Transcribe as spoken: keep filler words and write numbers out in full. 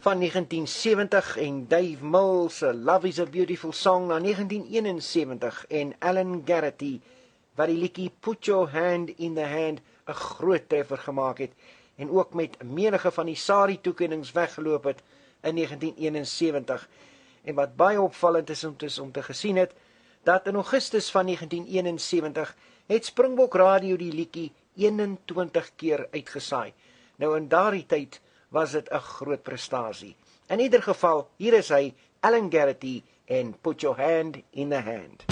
van negentien seventig en Dave Mills se Love is a Beautiful Song na negentien eenensewentig en Alan Garrity wat die liedjie Put Your Hand in the Hand 'n groot treffer gemaak het en ook met menige van die SARI-toekennings weggeloop het in negentien eenensewentig. En wat baie opvallend is om te, om te gesien het, dat in Augustus van negentien eenensewentig het Springbok Radio die liedjie eenentwintig keer uitgesaai. Nou in daardie tyd was dit 'n groot prestasie. In ieder geval, hier is hy, Alan Garrity en Put Your Hand in the Hand.